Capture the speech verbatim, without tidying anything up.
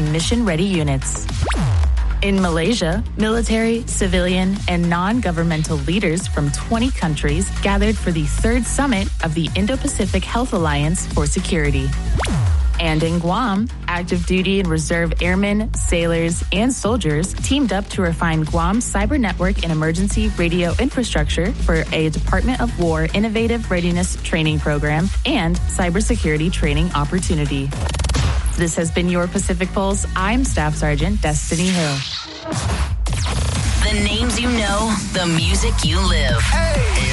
and mission-ready units. In Malaysia, military, civilian, and non-governmental leaders from twenty countries gathered for the third summit of the Indo-Pacific Health Alliance for Security. And in Guam, active duty and reserve airmen, sailors, and soldiers teamed up to refine Guam's cyber network and emergency radio infrastructure for a Department of War Innovative Readiness Training Program and cybersecurity training opportunity. This has been your Pacific Pulse. I'm Staff Sergeant Destiny Hill. The names you know, the music you live. Hey.